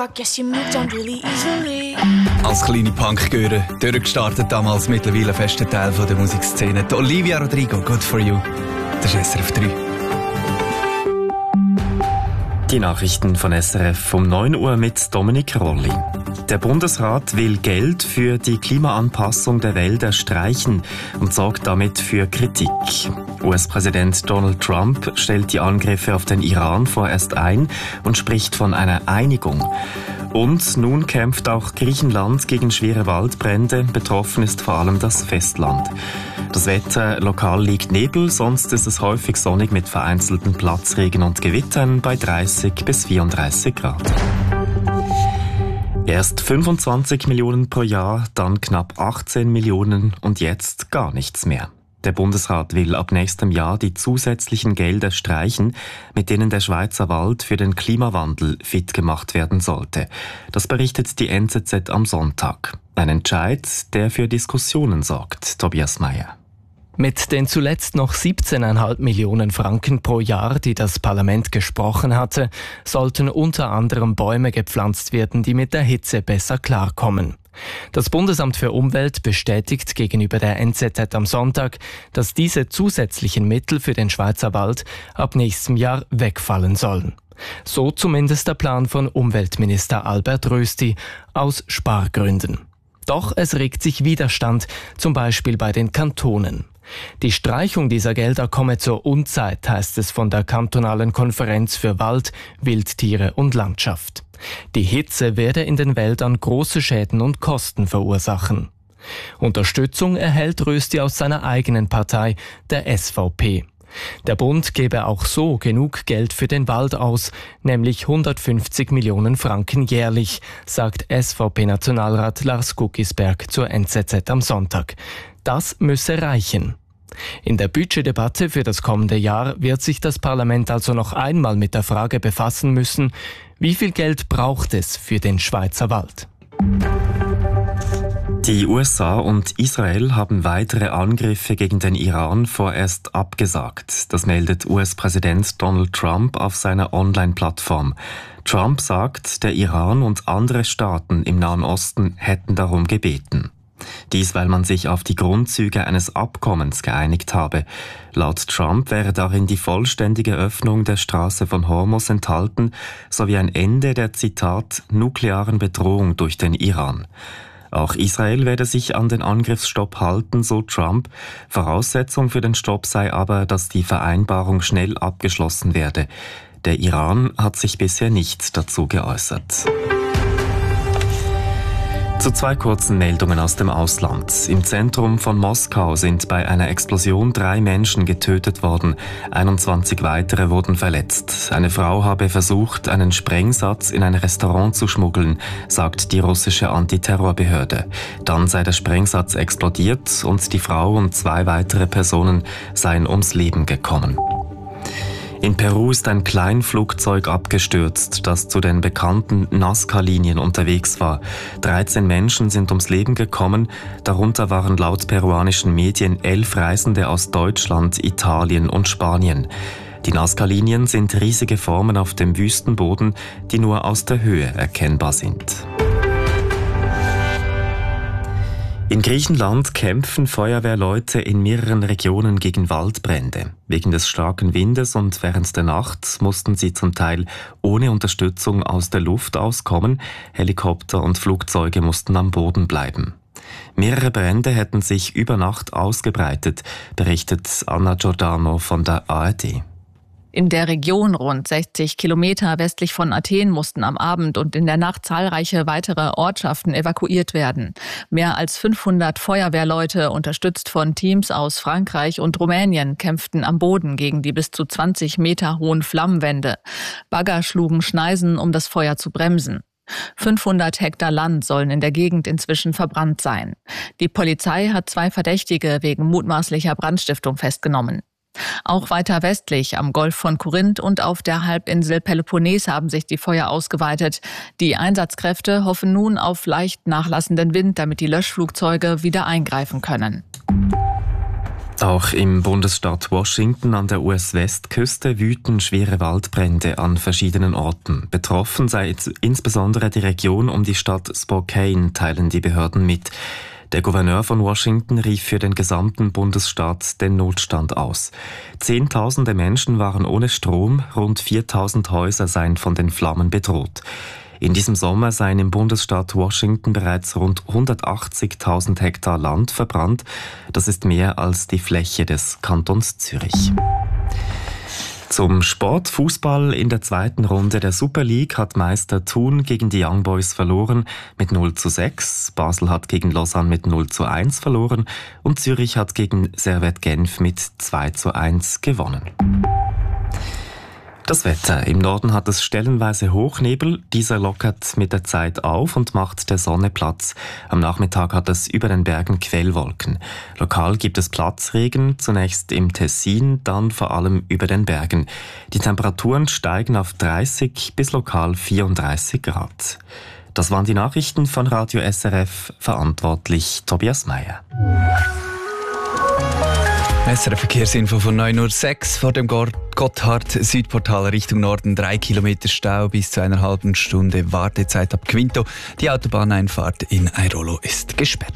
I guess you moved on really easily. Als kleine Punkgöre, durchgestartet damals, mittlerweile ein fester Teil von der Musikszene. Die Olivia Rodrigo, Good For You. Das ist SRF 3. Die Nachrichten von SRF um 9 Uhr mit Dominik Rolli. Der Bundesrat will Geld für die Klimaanpassung der Wälder streichen und sorgt damit für Kritik. US-Präsident Donald Trump stellt die Angriffe auf den Iran vorerst ein und spricht von einer Einigung. Und nun kämpft auch Griechenland gegen schwere Waldbrände. Betroffen ist vor allem das Festland. Das Wetter, lokal liegt Nebel, sonst ist es häufig sonnig mit vereinzelten Platzregen und Gewittern bei 30 bis 34 Grad. Erst 25 Millionen pro Jahr, dann knapp 18 Millionen und jetzt gar nichts mehr. Der Bundesrat will ab nächstem Jahr die zusätzlichen Gelder streichen, mit denen der Schweizer Wald für den Klimawandel fit gemacht werden sollte. Das berichtet die NZZ am Sonntag. Ein Entscheid, der für Diskussionen sorgt. Tobias Meyer. Mit den zuletzt noch 17,5 Millionen Franken pro Jahr, die das Parlament gesprochen hatte, sollten unter anderem Bäume gepflanzt werden, die mit der Hitze besser klarkommen. Das Bundesamt für Umwelt bestätigt gegenüber der NZZ am Sonntag, dass diese zusätzlichen Mittel für den Schweizer Wald ab nächstem Jahr wegfallen sollen. So zumindest der Plan von Umweltminister Albert Rösti aus Spargründen. Doch es regt sich Widerstand, zum Beispiel bei den Kantonen. Die Streichung dieser Gelder komme zur Unzeit, heißt es von der kantonalen Konferenz für Wald, Wildtiere und Landschaft. Die Hitze werde in den Wäldern große Schäden und Kosten verursachen. Unterstützung erhält Rösti aus seiner eigenen Partei, der SVP. Der Bund gebe auch so genug Geld für den Wald aus, nämlich 150 Millionen Franken jährlich, sagt SVP-Nationalrat Lars Guggisberg zur NZZ am Sonntag. Das müsse reichen. In der Budgetdebatte für das kommende Jahr wird sich das Parlament also noch einmal mit der Frage befassen müssen, wie viel Geld braucht es für den Schweizer Wald? Die USA und Israel haben weitere Angriffe gegen den Iran vorerst abgesagt. Das meldet US-Präsident Donald Trump auf seiner Online-Plattform. Trump sagt, der Iran und andere Staaten im Nahen Osten hätten darum gebeten. Dies, weil man sich auf die Grundzüge eines Abkommens geeinigt habe. Laut Trump wäre darin die vollständige Öffnung der Straße von Hormuz enthalten, sowie ein Ende der, Zitat, nuklearen Bedrohung durch den Iran. Auch Israel werde sich an den Angriffsstopp halten, so Trump. Voraussetzung für den Stopp sei aber, dass die Vereinbarung schnell abgeschlossen werde. Der Iran hat sich bisher nicht dazu geäußert. Zu zwei kurzen Meldungen aus dem Ausland. Im Zentrum von Moskau sind bei einer Explosion 3 Menschen getötet worden. 21 weitere wurden verletzt. Eine Frau habe versucht, einen Sprengsatz in ein Restaurant zu schmuggeln, sagt die russische Antiterrorbehörde. Dann sei der Sprengsatz explodiert und die Frau und 2 weitere Personen seien ums Leben gekommen. In Peru ist ein Kleinflugzeug abgestürzt, das zu den bekannten Nazca-Linien unterwegs war. 13 Menschen sind ums Leben gekommen, darunter waren laut peruanischen Medien 11 Reisende aus Deutschland, Italien und Spanien. Die Nazca-Linien sind riesige Formen auf dem Wüstenboden, die nur aus der Höhe erkennbar sind. In Griechenland kämpfen Feuerwehrleute in mehreren Regionen gegen Waldbrände. Wegen des starken Windes und während der Nacht mussten sie zum Teil ohne Unterstützung aus der Luft auskommen. Helikopter und Flugzeuge mussten am Boden bleiben. Mehrere Brände hätten sich über Nacht ausgebreitet, berichtet Anna Giordano von der ARD. In der Region rund 60 Kilometer westlich von Athen mussten am Abend und in der Nacht zahlreiche weitere Ortschaften evakuiert werden. Mehr als 500 Feuerwehrleute, unterstützt von Teams aus Frankreich und Rumänien, kämpften am Boden gegen die bis zu 20 Meter hohen Flammenwände. Bagger schlugen Schneisen, um das Feuer zu bremsen. 500 Hektar Land sollen in der Gegend inzwischen verbrannt sein. Die Polizei hat 2 Verdächtige wegen mutmaßlicher Brandstiftung festgenommen. Auch weiter westlich am Golf von Korinth und auf der Halbinsel Peloponnes haben sich die Feuer ausgeweitet. Die Einsatzkräfte hoffen nun auf leicht nachlassenden Wind, damit die Löschflugzeuge wieder eingreifen können. Auch im Bundesstaat Washington an der US-Westküste wüten schwere Waldbrände an verschiedenen Orten. Betroffen sei insbesondere die Region um die Stadt Spokane, teilen die Behörden mit. Der Gouverneur von Washington rief für den gesamten Bundesstaat den Notstand aus. Zehntausende Menschen waren ohne Strom, rund 4.000 Häuser seien von den Flammen bedroht. In diesem Sommer seien im Bundesstaat Washington bereits rund 180.000 Hektar Land verbrannt. Das ist mehr als die Fläche des Kantons Zürich. Zum Sport. Fußball in der zweiten Runde der Super League hat Meister Thun gegen die Young Boys verloren mit 0:6. Basel hat gegen Lausanne mit 0:1 verloren und Zürich hat gegen Servette Genf mit 2:1 gewonnen. Das Wetter. Im Norden hat es stellenweise Hochnebel. Dieser lockert mit der Zeit auf und macht der Sonne Platz. Am Nachmittag hat es über den Bergen Quellwolken. Lokal gibt es Platzregen, zunächst im Tessin, dann vor allem über den Bergen. Die Temperaturen steigen auf 30 bis lokal 34 Grad. Das waren die Nachrichten von Radio SRF, verantwortlich Tobias Meyer. SRF-Verkehrsinfo von 9:06 Uhr vor dem Gotthard-Südportal Richtung Norden. 3 Kilometer Stau bis zu einer halben Stunde Wartezeit ab Quinto. Die Autobahneinfahrt in Airolo ist gesperrt.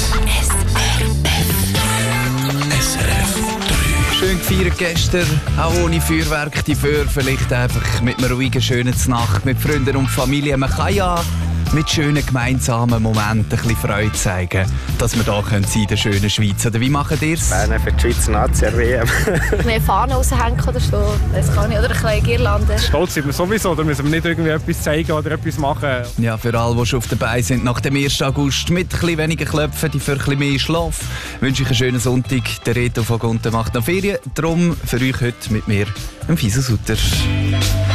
SRF 3. Schön gefeiert gestern, auch ohne Feuerwerk. Die Föhr vielleicht einfach mit einer ruhigen, schönen Nacht mit Freunden und Familie. Man kann ja mit schönen gemeinsamen Momenten ein bisschen Freude zeigen, dass wir da sein in der schönen Schweiz. Oder wie macht ihr es? Bern für die Schweizer Nazi-WM. Mehr Fahnen raushängen oder so, das kann ich. Oder ein bisschen Girlande. Stolz sind wir sowieso, da müssen wir nicht irgendwie etwas zeigen oder etwas machen. Ja, für alle, die schon auf dabei sind, nach dem 1. August mit ein bisschen weniger Klöpfen, die für ein bisschen mehr Schlaf, wünsche ich einen schönen Sonntag. Der Reto von Gunter macht noch Ferien. Darum für euch heute mit mir, Fisa Sutter.